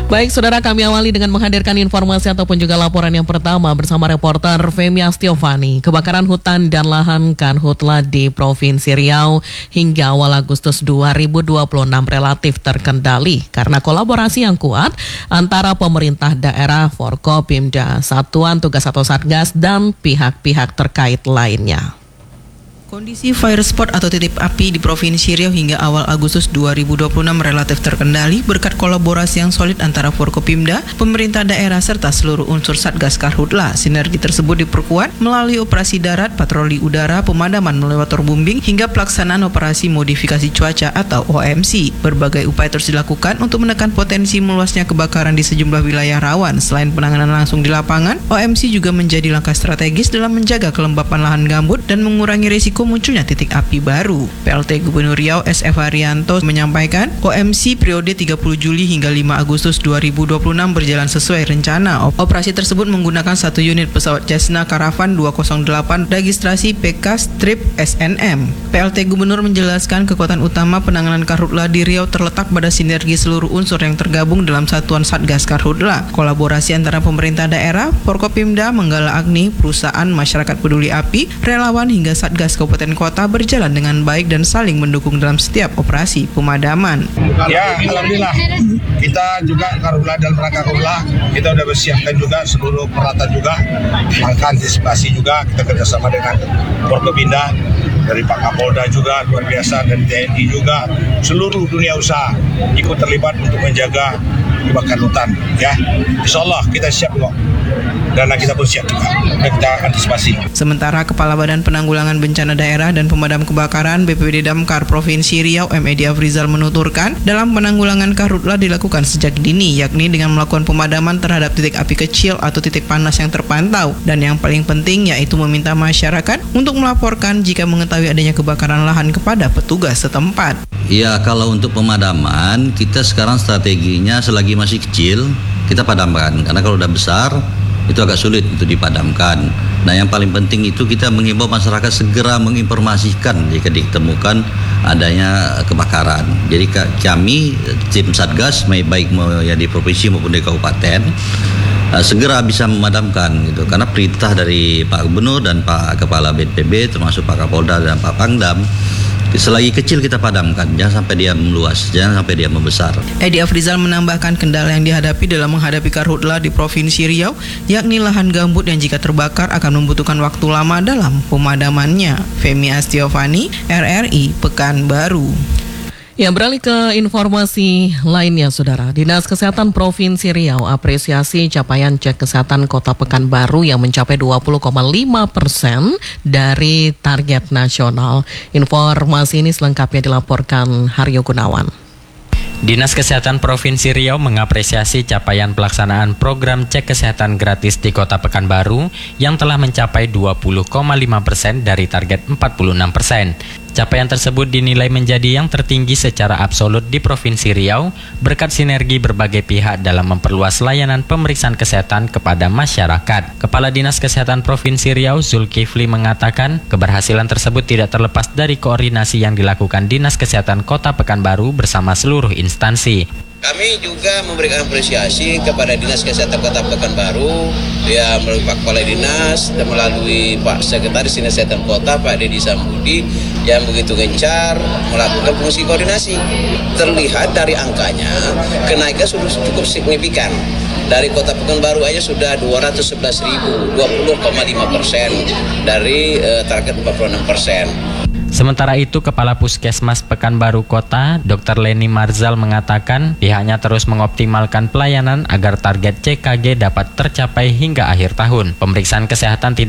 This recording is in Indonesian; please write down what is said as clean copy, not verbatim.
Baik, saudara, kami awali dengan menghadirkan informasi ataupun juga laporan yang pertama bersama reporter Femi Astiovani. Kebakaran hutan dan lahan karhutla di Provinsi Riau hingga awal Agustus 2026 relatif terkendali karena kolaborasi yang kuat antara pemerintah daerah, Forkopimda, Satuan Tugas atau Satgas, dan pihak-pihak terkait lainnya. Kondisi fire spot atau titik api di Provinsi Riau hingga awal Agustus 2026 relatif terkendali berkat kolaborasi yang solid antara Forkopimda, pemerintah daerah serta seluruh unsur Satgas Karhutla. Sinergi tersebut diperkuat melalui operasi darat, patroli udara, pemadaman melalui waterbombing hingga pelaksanaan operasi modifikasi cuaca atau OMC. Berbagai upaya terus dilakukan untuk menekan potensi meluasnya kebakaran di sejumlah wilayah rawan. Selain penanganan langsung di lapangan, OMC juga menjadi langkah strategis dalam menjaga kelembapan lahan gambut dan mengurangi risiko munculnya titik api baru. PLT Gubernur Riau SF Haryanto menyampaikan, OMC periode 30 Juli hingga 5 Agustus 2026 berjalan sesuai rencana. Operasi tersebut menggunakan satu unit pesawat Cessna Caravan 208 registrasi PK Strip SNM. PLT Gubernur menjelaskan kekuatan utama penanganan Karhutla di Riau terletak pada sinergi seluruh unsur yang tergabung dalam Satuan Satgas Karhutla. Kolaborasi antara pemerintah daerah, Forkopimda, Manggala Agni, perusahaan, masyarakat peduli api, relawan hingga Satgas Kabupaten Kota berjalan dengan baik dan saling mendukung dalam setiap operasi pemadaman. Ya, alhamdulillah. Kita juga Karhutla dan Karhutla, kita sudah bersiapkan juga seluruh peralatan juga, langkah antisipasi juga, kita kerjasama dengan Forkopimda, dari Pak Kapolda juga luar biasa, dan TNI juga, seluruh dunia usaha ikut terlibat untuk menjaga kebakaran hutan. Ya, insya Allah kita siap kok. Dan kita pun siap juga, dan kita antisipasi. Sementara Kepala Badan Penanggulangan Bencana Daerah dan Pemadam Kebakaran BPBD Damkar Provinsi Riau M.Edi Afrizal menuturkan, dalam penanggulangan karhutla dilakukan sejak dini, yakni dengan melakukan pemadaman terhadap titik api kecil atau titik panas yang terpantau, dan yang paling penting yaitu meminta masyarakat untuk melaporkan jika mengetahui adanya kebakaran lahan kepada petugas setempat. Ya, kalau untuk pemadaman kita sekarang strateginya selagi masih kecil kita padamkan, karena kalau udah besar itu agak sulit untuk dipadamkan. Nah, yang paling penting itu kita mengimbau masyarakat segera menginformasikan jika ditemukan adanya kebakaran. Jadi kami tim Satgas, baik yang di provinsi maupun di kabupaten, segera bisa memadamkan gitu. Karena perintah dari Pak Gubernur dan Pak Kepala BNPB termasuk Pak Kapolda dan Pak Pangdam, selagi kecil kita padamkan, jangan sampai dia meluas, jangan sampai dia membesar. Edi Afrizal menambahkan kendala yang dihadapi dalam menghadapi karhutla di Provinsi Riau, yakni lahan gambut yang jika terbakar akan membutuhkan waktu lama dalam pemadamannya. Femi Astiovani, RRI, Pekanbaru. Ya, beralih ke informasi lainnya, saudara. Dinas Kesehatan Provinsi Riau apresiasi capaian cek kesehatan Kota Pekanbaru yang mencapai 20,5% dari target nasional. Informasi ini selengkapnya dilaporkan Haryo Gunawan. Dinas Kesehatan Provinsi Riau mengapresiasi capaian pelaksanaan program cek kesehatan gratis di Kota Pekanbaru yang telah mencapai 20,5% dari target 46%. Capaian tersebut dinilai menjadi yang tertinggi secara absolut di Provinsi Riau berkat sinergi berbagai pihak dalam memperluas layanan pemeriksaan kesehatan kepada masyarakat. Kepala Dinas Kesehatan Provinsi Riau Zulkifli mengatakan keberhasilan tersebut tidak terlepas dari koordinasi yang dilakukan Dinas Kesehatan Kota Pekanbaru bersama seluruh instansi. Kami juga memberikan apresiasi kepada Dinas Kesehatan Kota Pekanbaru, ya, melalui Pak Kepala Dinas dan melalui Pak Sekretaris Dinas Kesehatan Kota, Pak Dedi Sambudi, yang begitu gencar melakukan fungsi koordinasi. Terlihat dari angkanya, kenaikan sudah cukup signifikan. Dari Kota Pekanbaru aja sudah 211.000, 20,5% dari target 46%. Sementara itu, Kepala Puskesmas Pekanbaru Kota, Dr. Leni Marzal mengatakan pihaknya terus mengoptimalkan pelayanan agar target CKG dapat tercapai hingga akhir tahun. Pemeriksaan kesehatan tidak